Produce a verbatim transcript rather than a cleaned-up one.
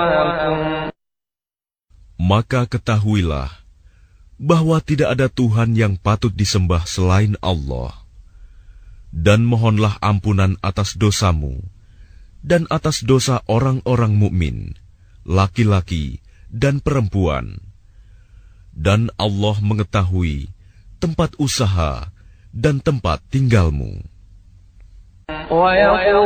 Maka ketahuilah bahwa tidak ada Tuhan yang patut disembah selain Allah. Dan mohonlah ampunan atas dosamu dan atas dosa orang-orang mukmin, laki-laki dan perempuan. Dan Allah mengetahui tempat usaha dan tempat tinggalmu.